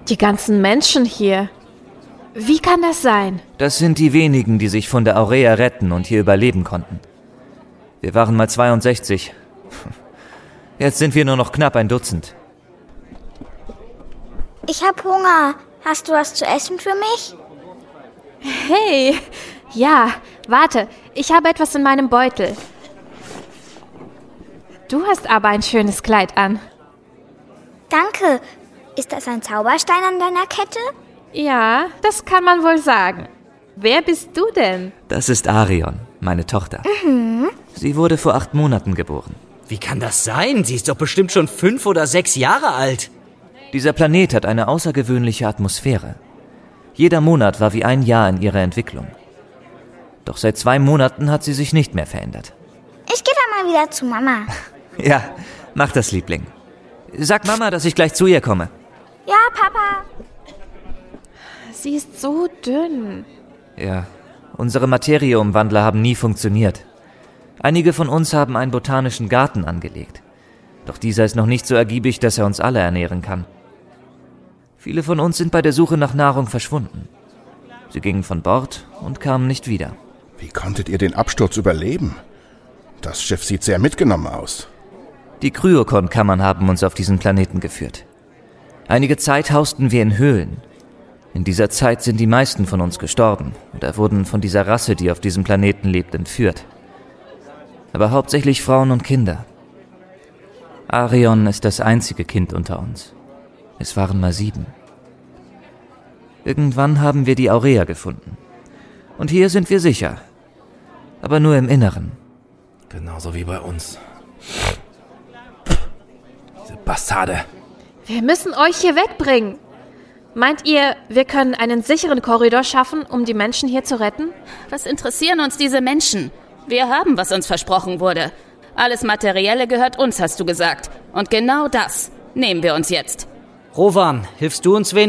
Die ganzen Menschen hier. Wie kann das sein? Das sind die wenigen, die sich von der Aurea retten und hier überleben konnten. Wir waren mal 62. Jetzt sind wir nur noch knapp ein Dutzend. Ich hab Hunger. Hast du was zu essen für mich? Hey, ja, warte, ich habe etwas in meinem Beutel. Du hast aber ein schönes Kleid an. Danke. Ist das ein Zauberstein an deiner Kette? Ja, das kann man wohl sagen. Wer bist du denn? Das ist Arion, meine Tochter. Sie wurde vor 8 Monaten geboren. Wie kann das sein? Sie ist doch bestimmt schon 5 oder 6 Jahre alt. Dieser Planet hat eine außergewöhnliche Atmosphäre. Jeder Monat war wie ein Jahr in ihrer Entwicklung. Doch seit 2 Monaten hat sie sich nicht mehr verändert. Ich gehe dann mal wieder zu Mama. Ja, mach das, Liebling. Sag Mama, dass ich gleich zu ihr komme. Ja, Papa. Sie ist so dünn. Ja, unsere Materieumwandler haben nie funktioniert. Einige von uns haben einen botanischen Garten angelegt. Doch dieser ist noch nicht so ergiebig, dass er uns alle ernähren kann. Viele von uns sind bei der Suche nach Nahrung verschwunden. Sie gingen von Bord und kamen nicht wieder. Wie konntet ihr den Absturz überleben? Das Schiff sieht sehr mitgenommen aus. Die Kryokon-Kammern haben uns auf diesen Planeten geführt. Einige Zeit hausten wir in Höhlen. In dieser Zeit sind die meisten von uns gestorben oder wurden von dieser Rasse, die auf diesem Planeten lebt, entführt. Aber hauptsächlich Frauen und Kinder. Arion ist das einzige Kind unter uns. Es waren mal 7. Irgendwann haben wir die Aurea gefunden. Und hier sind wir sicher. Aber nur im Inneren. Genauso wie bei uns. Diese Bastarde. Wir müssen euch hier wegbringen. Meint ihr, wir können einen sicheren Korridor schaffen, um die Menschen hier zu retten? Was interessieren uns diese Menschen? Wir haben, was uns versprochen wurde. Alles Materielle gehört uns, hast du gesagt. Und genau das nehmen wir uns jetzt. Rowan, hilfst du uns wenigstens?